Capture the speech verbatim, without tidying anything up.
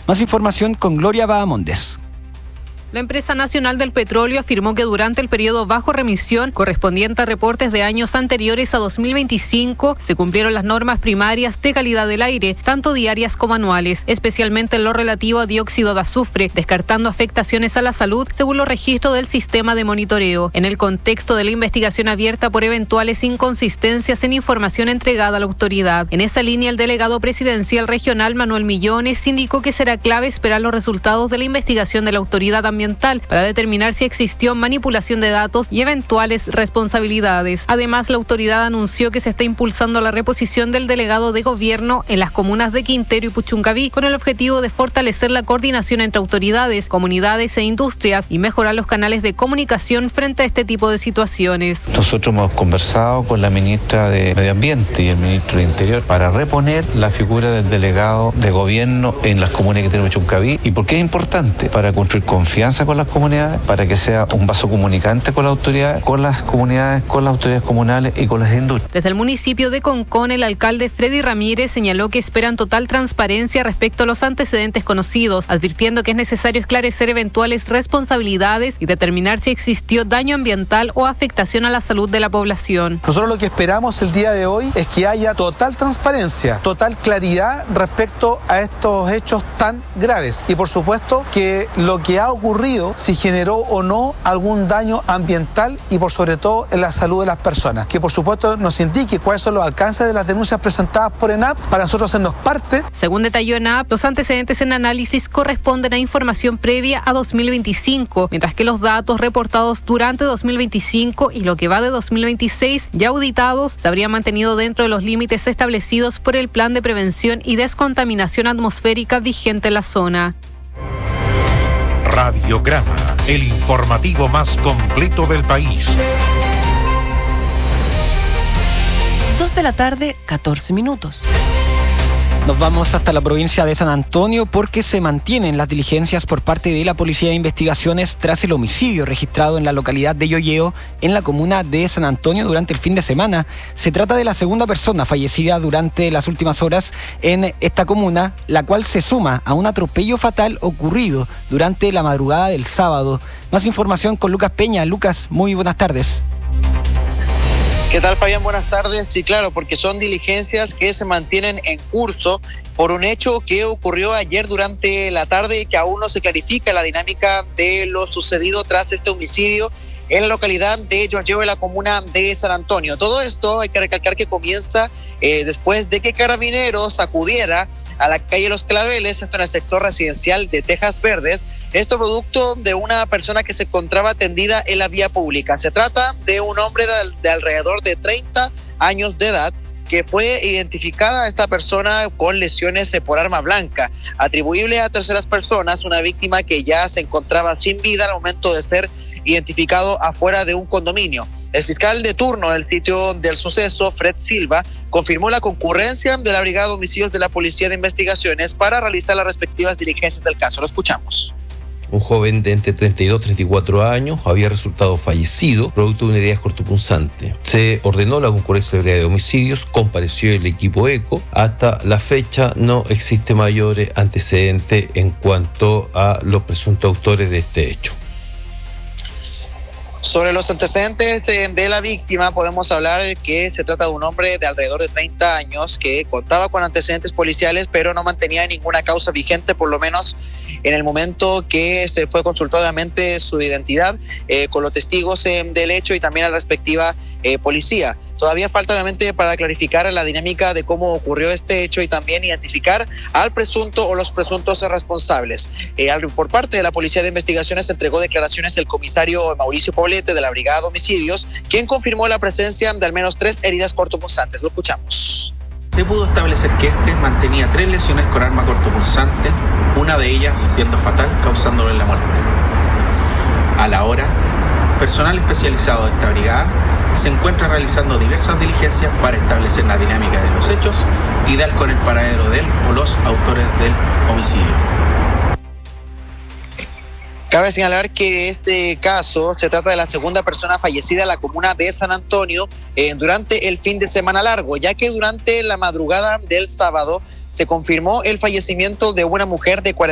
Más información con Gloria Bahamondes. La empresa nacional del petróleo afirmó que durante el periodo bajo remisión correspondiente a reportes de años anteriores a dos mil veinticinco se cumplieron las normas primarias de calidad del aire, tanto diarias como anuales, especialmente en lo relativo a dióxido de azufre, descartando afectaciones a la salud según los registros del sistema de monitoreo. En el contexto de la investigación abierta por eventuales inconsistencias en información entregada a la autoridad. En esa línea, el delegado presidencial regional Manuel Millones indicó que será clave esperar los resultados de la investigación de la autoridad ambiental para determinar si existió manipulación de datos y eventuales responsabilidades. Además, la autoridad anunció que se está impulsando la reposición del delegado de gobierno en las comunas de Quintero y Puchuncaví con el objetivo de fortalecer la coordinación entre autoridades, comunidades e industrias y mejorar los canales de comunicación frente a este tipo de situaciones. Nosotros hemos conversado con la ministra de Medio Ambiente y el ministro del Interior para reponer la figura del delegado de gobierno en las comunas de Quintero y Puchuncaví. ¿Y por qué es importante? Para construir confianza con las comunidades, para que sea un vaso comunicante con las autoridades, con las comunidades, con las autoridades comunales y con las industrias. Desde el municipio de Concón, el alcalde Freddy Ramírez señaló que esperan total transparencia respecto a los antecedentes conocidos, advirtiendo que es necesario esclarecer eventuales responsabilidades y determinar si existió daño ambiental o afectación a la salud de la población. Nosotros lo que esperamos el día de hoy es que haya total transparencia, total claridad respecto a estos hechos tan graves y por supuesto que lo que ha ocurrido si generó o no algún daño ambiental y por sobre todo en la salud de las personas. Que por supuesto nos indique cuáles son los alcances de las denuncias presentadas por ENAP para nosotros hacernos parte. Según detalló ENAP, los antecedentes en análisis corresponden a información previa a dos mil veinticinco, mientras que los datos reportados durante dos mil veinticinco y lo que va de dos mil veintiséis ya auditados se habrían mantenido dentro de los límites establecidos por el Plan de Prevención y Descontaminación Atmosférica vigente en la zona. Radiograma, el informativo más completo del país. Dos de la tarde, catorce minutos. Nos vamos hasta la provincia de San Antonio porque se mantienen las diligencias por parte de la Policía de Investigaciones tras el homicidio registrado en la localidad de Yoyeo, en la comuna de San Antonio durante el fin de semana. Se trata de la segunda persona fallecida durante las últimas horas en esta comuna, la cual se suma a un atropello fatal ocurrido durante la madrugada del sábado. Más información con Lucas Peña. Lucas, muy buenas tardes. ¿Qué tal, Fabián? Buenas tardes. Sí, claro, porque son diligencias que se mantienen en curso por un hecho que ocurrió ayer durante la tarde y que aún no se clarifica la dinámica de lo sucedido tras este homicidio en la localidad de Yoyeo, en la comuna de San Antonio. Todo esto hay que recalcar que comienza eh, después de que Carabineros acudiera a la calle Los Claveles, esto en el sector residencial de Tejas Verdes, esto producto de una persona que se encontraba atendida en la vía pública. Se trata de un hombre de, de alrededor de treinta años de edad, que fue identificada esta persona con lesiones por arma blanca, atribuible a terceras personas, una víctima que ya se encontraba sin vida al momento de ser identificado afuera de un condominio. El fiscal de turno del sitio del suceso, Fred Silva, confirmó la concurrencia de la Brigada de Homicidios de la Policía de Investigaciones para realizar las respectivas diligencias del caso. Lo escuchamos. Un joven de entre treinta y dos y treinta y cuatro años había resultado fallecido producto de una herida cortopunzante. Se ordenó la concurrencia de la Brigada de Homicidios, compareció el equipo ECO. Hasta la fecha no existe mayor antecedente en cuanto a los presuntos autores de este hecho. Sobre los antecedentes de la víctima, podemos hablar que se trata de un hombre de alrededor de treinta años que contaba con antecedentes policiales, pero no mantenía ninguna causa vigente, por lo menos en el momento que se fue consultado obviamente su identidad eh, con los testigos eh, del hecho y también a la respectiva eh, policía. Todavía falta obviamente para clarificar la dinámica de cómo ocurrió este hecho y también identificar al presunto o los presuntos responsables. Eh, por parte de la Policía de Investigaciones entregó declaraciones el comisario Mauricio Poblete de la Brigada de Homicidios, quien confirmó la presencia de al menos tres heridas cortopunzantes. Lo escuchamos. Se pudo establecer que este mantenía tres lesiones con arma cortopunzante, una de ellas siendo fatal, causándole la muerte. A la hora, personal especializado de esta brigada se encuentra realizando diversas diligencias para establecer la dinámica de los hechos y dar con el paradero de él o los autores del homicidio. Cabe señalar que este caso se trata de la segunda persona fallecida en la comuna de San Antonio eh, durante el fin de semana largo, ya que durante la madrugada del sábado se confirmó el fallecimiento de una mujer de cuarenta